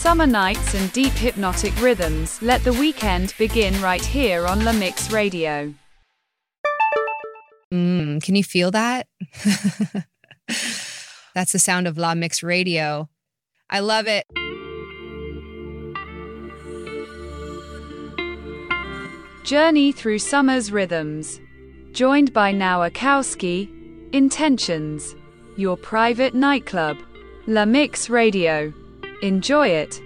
Summer nights and deep hypnotic rhythms, let the weekend begin right here on La Mix Radio. Can you feel that? That's the sound of La Mix Radio. I love it. Journey through summer's rhythms. Joined by Nowakowski, Intentions, your private nightclub. La Mix Radio. Enjoy it.